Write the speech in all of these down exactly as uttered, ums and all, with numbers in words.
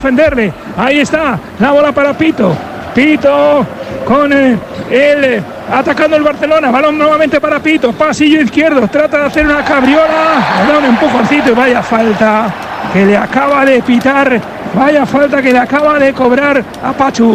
defenderle. Ahí está la bola para Pito. Pito con eh, el eh, atacando el Barcelona. Balón nuevamente para Pito. Pasillo izquierdo. Trata de hacer una cabriola. Le da un empujoncito y vaya falta que le acaba de pitar. Vaya falta que le acaba de cobrar a Pachu.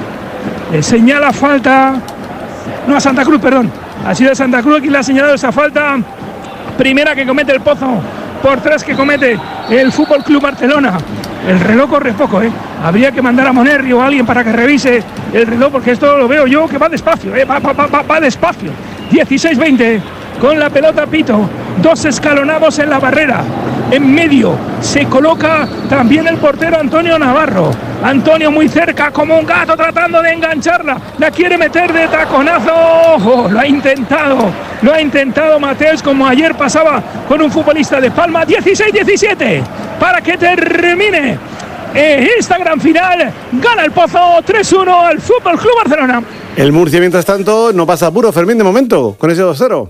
Le señala falta. No, a Santa Cruz, perdón. Ha sido Santa Cruz quien le ha señalado esa falta. Primera que comete el Pozo. Por tres que comete el Fútbol Club Barcelona. El reloj corre poco, ¿eh? Habría que mandar a Monerri o a alguien para que revise el reloj, porque esto lo veo yo que va despacio, ¿eh? Va, va, va, va despacio. dieciséis veinte con la pelota Pito. Dos escalonados en la barrera. En medio se coloca también el portero Antonio Navarro. Antonio muy cerca como un gato tratando de engancharla. La quiere meter de taconazo. Oh, lo ha intentado. Lo ha intentado Mateus, como ayer pasaba con un futbolista de Palma. dieciséis diecisiete para que termine eh, esta gran final. Gana el Pozo tres uno al Fútbol Club Barcelona. El Murcia, mientras tanto, no pasa apuro, Fermín, de momento, con ese dos cero.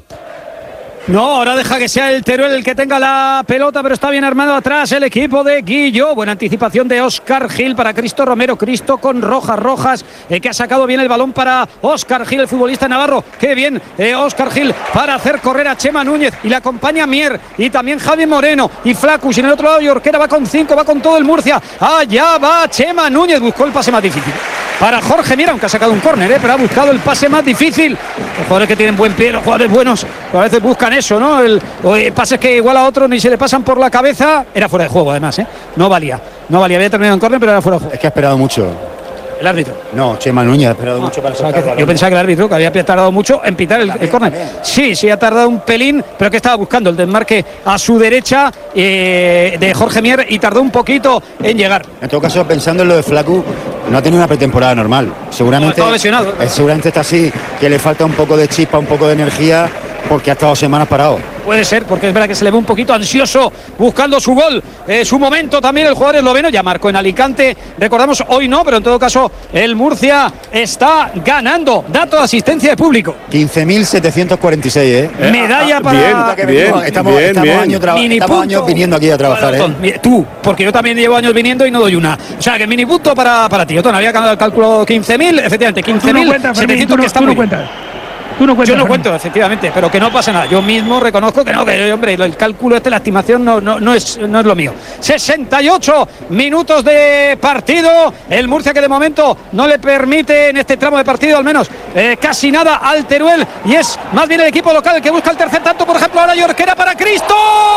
No, ahora deja que sea el Teruel el que tenga la pelota, pero está bien armado atrás el equipo de Guillo. Buena anticipación de Óscar Gil para Cristo Romero. Cristo con Rojas Rojas, eh, que ha sacado bien el balón para Óscar Gil, el futbolista navarro. Qué bien, eh, Óscar Gil para hacer correr a Chema Núñez. Y le acompaña Mier y también Javi Moreno y Flacus. Y en el otro lado Yorquera va con cinco, va con todo el Murcia. Allá va Chema Núñez, buscó el pase más difícil para Jorge Mier, aunque ha sacado un córner, eh, pero ha buscado el pase más difícil. Los jugadores que tienen buen pie, los jugadores buenos, a veces buscan eso, ¿no? El, el pase es que igual a otros ni se le pasan por la cabeza. Era fuera de juego, además, ¿eh? No valía, no valía, había terminado en córner, pero era fuera de juego. Es que ha esperado mucho. El árbitro. No, Chema Núñez ha esperado no, mucho para o sea, que, Yo pensaba que el árbitro, que había tardado mucho en pitar el, el córner. Sí, sí, ha tardado un pelín, pero que estaba buscando el desmarque a su derecha eh, de Jorge Mier y tardó un poquito en llegar. En todo caso, pensando en lo de Flacu, no ha tenido una pretemporada normal. Seguramente, no, lesionado. Eh, seguramente está así, que le falta un poco de chispa, un poco de energía, porque ha estado semanas parado. Puede ser, porque es verdad que se le ve un poquito ansioso buscando su gol, eh, su momento también el jugador esloveno. Ya marcó en Alicante, recordamos, hoy no, pero en todo caso el Murcia está ganando. Dato de asistencia de público quince mil setecientos cuarenta y seis, ¿eh? Medalla ah, para... Bien, bien, estamos, bien, estamos, bien. Años, tra... estamos años viniendo aquí a trabajar, ¿eh? Tú, porque yo también llevo años viniendo y no doy una. O sea, que mini punto para, para ti. Otón, había ganado el cálculo quince mil, efectivamente, quince mil setecientos, que está muy bien. Tú no cuentas, yo no cuento, efectivamente, pero que no pasa nada. Yo mismo reconozco que no, que hombre, el cálculo este, la estimación no, no, no, es, no es lo mío. sesenta y ocho minutos de partido. El Murcia, que de momento no le permite en este tramo de partido, al menos eh, casi nada al Teruel. Y es más bien el equipo local el que busca el tercer tanto. Por ejemplo, ahora Yorquera para Cristo.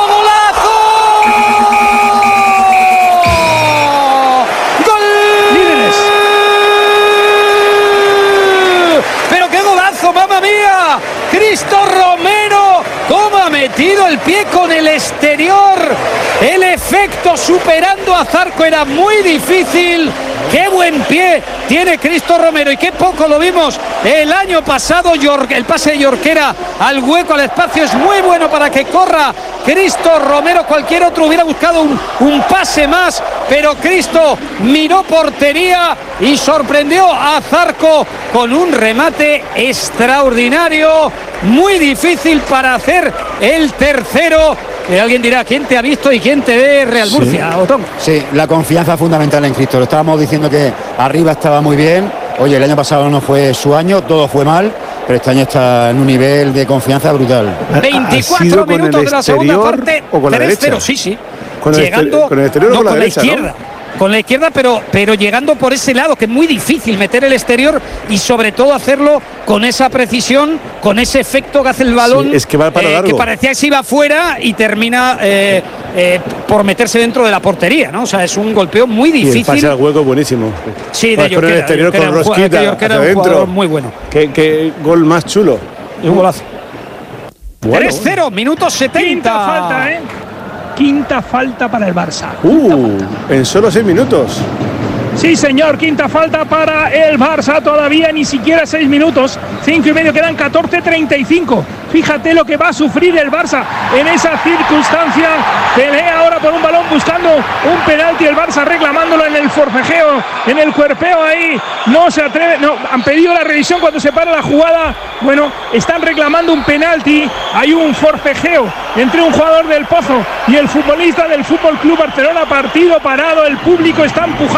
¡Golazo! ¡Mamma mía! Cristo Romero, cómo ha metido el pie con el exterior. El efecto superando a Zarco era muy difícil. Qué buen pie tiene Cristo Romero y qué poco lo vimos el año pasado. El pase de Yorquera al hueco, al espacio, es muy bueno para que corra Cristo Romero. Cualquier otro hubiera buscado un, un pase más, pero Cristo miró portería y sorprendió a Zarco con un remate extraordinario. Muy difícil para hacer el tercero. Eh, alguien dirá, ¿quién te ha visto y quién te ve Real Murcia? Sí, Otón. Sí, la confianza fundamental en Cristo. Lo estábamos diciendo que arriba estaba muy bien. Oye, el año pasado no fue su año, todo fue mal, pero este año está en un nivel de confianza brutal. veinticuatro minutos de la segunda parte, tres cero, sí, sí. ¿Con el Llegando, con el exterior no, o con la, con derecha, la izquierda. ¿no? Con la izquierda, pero, pero llegando por ese lado, que es muy difícil meter el exterior y sobre todo hacerlo con esa precisión, con ese efecto que hace el balón, sí, es que, va para eh, que parecía que se iba fuera y termina eh, eh, por meterse dentro de la portería, ¿no? O sea, es un golpeo muy difícil. Y el pase al hueco buenísimo. Sí, de Yorquera, el exterior con Rosquita hacia adentro. Muy bueno. Qué, qué gol más chulo. Y un golazo. Bueno, tres cero, minuto setenta. Quinta falta, ¿eh? Quinta falta para el Barça. Uh, en solo seis minutos. Sí, señor, quinta falta para el Barça, todavía ni siquiera seis minutos, cinco y medio, quedan catorce treinta y cinco. Fíjate lo que va a sufrir el Barça en esa circunstancia. Pelea ahora por un balón buscando un penalti, el Barça reclamándolo en el forcejeo, en el cuerpeo ahí. No se atreve, no, han pedido la revisión cuando se para la jugada. Bueno, están reclamando un penalti. Hay un forcejeo entre un jugador del Pozo y el futbolista del Fútbol Club Barcelona. Partido parado, el público está empujando.